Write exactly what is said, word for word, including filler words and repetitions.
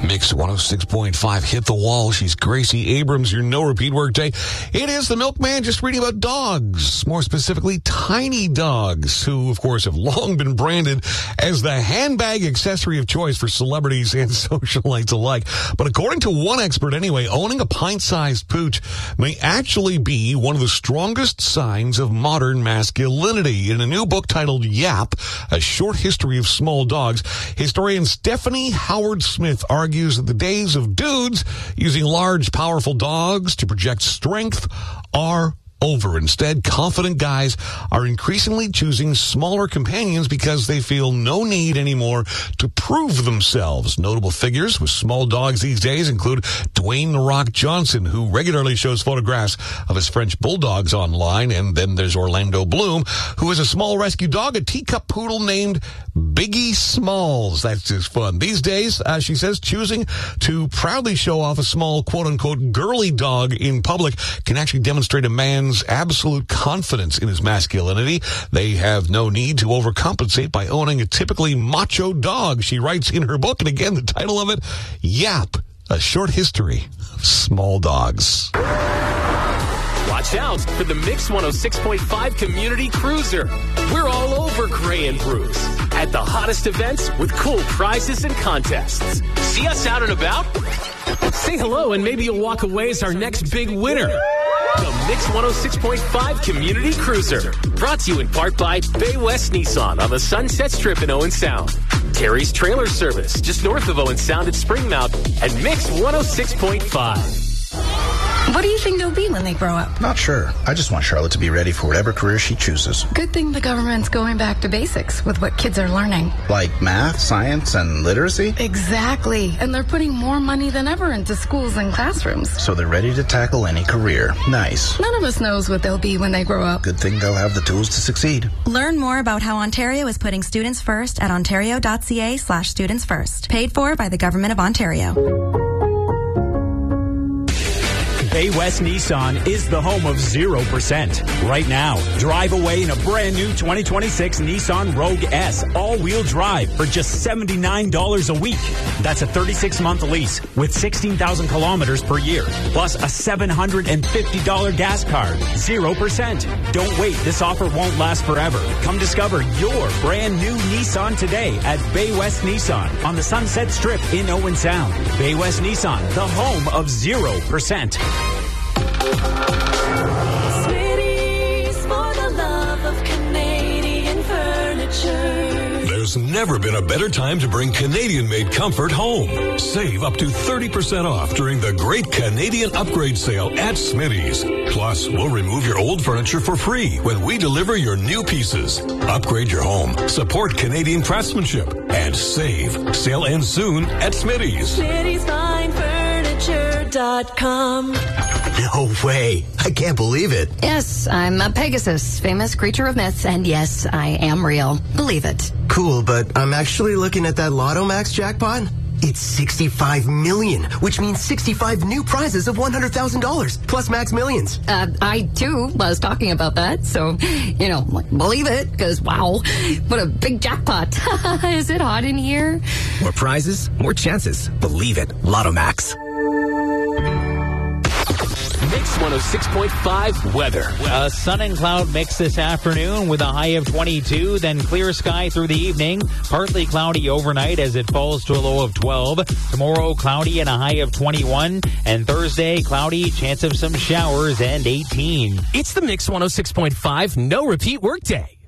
Mix one oh six point five hit the wall. She's Gracie Abrams, your no repeat workday. It is the Milkman just reading about dogs, more specifically tiny dogs, who of course have long been branded as the handbag accessory of choice for celebrities and socialites alike. But according to one expert anyway, owning a pint-sized pooch may actually be one of the strongest signs of modern masculinity. In a new book titled Yap, A Short History of Small Dogs, historian Stephanie Howard Smith argues that the days of dudes using large, powerful dogs to project strength are over. Instead, confident guys are increasingly choosing smaller companions because they feel no need anymore to prove themselves. Notable figures with small dogs these days include Dwayne "The Rock" Johnson, who regularly shows photographs of his French bulldogs online. And then there's Orlando Bloom, who has a small rescue dog, a teacup poodle named Biggie Smalls. That's just fun. These days, uh, she says, choosing to proudly show off a small, quote-unquote, girly dog in public can actually demonstrate a man's absolute confidence in his masculinity. They have no need to overcompensate by owning a typically macho dog, she writes in her book. And again, the title of it, Yap, A Short History of Small Dogs. Watch out for the Mix one oh six point five Community Cruiser. We're all over Gray and Bruce at the hottest events with cool prizes and contests. See us out and about? Say hello and maybe you'll walk away as our next big winner. The Mix one oh six point five Community Cruiser. Brought to you in part by Bay West Nissan on the Sunset Strip in Owen Sound. Terry's Trailer Service just north of Owen Sound at Springmount. And Mix one oh six point five. What do you think they'll be when they grow up? Not sure. I just want Charlotte to be ready for whatever career she chooses. Good thing the government's going back to basics with what kids are learning. Like math, science, and literacy? Exactly. And they're putting more money than ever into schools and classrooms. So they're ready to tackle any career. Nice. None of us knows what they'll be when they grow up. Good thing they'll have the tools to succeed. Learn more about how Ontario is putting students first at ontario.ca slash students first. Paid for by the Government of Ontario. Bay West Nissan is the home of zero percent. Right now, drive away in a brand new twenty twenty-six Nissan Rogue S all-wheel drive for just seventy-nine dollars a week. That's a thirty-six month lease with sixteen thousand kilometers per year, plus a seven hundred fifty dollars gas card. zero percent. Don't wait. This offer won't last forever. Come discover your brand new Nissan today at Bay West Nissan on the Sunset Strip in Owen Sound. Bay West Nissan, the home of zero percent. Smitty's for the love of Canadian furniture. There's never been a better time to bring Canadian-made comfort home. Save up to thirty percent off during the Great Canadian Upgrade Sale at Smitty's. Plus, we'll remove your old furniture for free when we deliver your new pieces. Upgrade your home, support Canadian craftsmanship, and save. Sale ends soon at Smitty's. Smitty's Fine Furniture dot com. No way. I can't believe it. Yes, I'm a Pegasus, famous creature of myth, and yes, I am real. Believe it. Cool, but I'm actually looking at that Lotto Max jackpot. It's sixty-five million, which means sixty-five new prizes of one hundred thousand dollars, plus Max Millions. Uh, I, too, was talking about that, so, you know, believe it, because, wow, what a big jackpot. Is it hot in here? More prizes, more chances. Believe it. Lotto Max. Mix one oh six point five weather. A sun and cloud mix this afternoon with a high of twenty-two, then clear sky through the evening. Partly cloudy overnight as it falls to a low of twelve. Tomorrow, cloudy and a high of twenty-one. And Thursday, cloudy, chance of some showers and eighteen. It's the Mix one oh six point five no repeat workday.